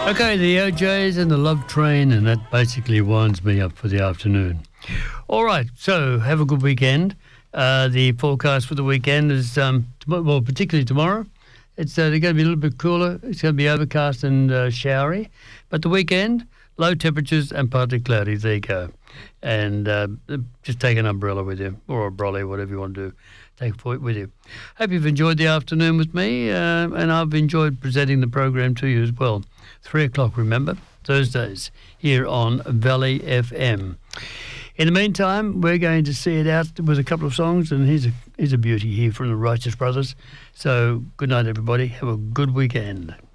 Okay, the OJs and the Love Train, and that basically winds me up for the afternoon. All right, so have a good weekend. The forecast for the weekend is, well, particularly tomorrow, it's they're going to be a little bit cooler. It's going to be overcast and showery. But the weekend, low temperatures and partly cloudy. There you go. And just take an umbrella with you, or a brolly, whatever you want to do. Take it with you. Hope you've enjoyed the afternoon with me, and I've enjoyed presenting the program to you as well. 3 o'clock, remember, Thursdays, here on Valley FM. In the meantime, we're going to see it out with a couple of songs, and here's a beauty here from the Righteous Brothers. So good night, everybody. Have a good weekend.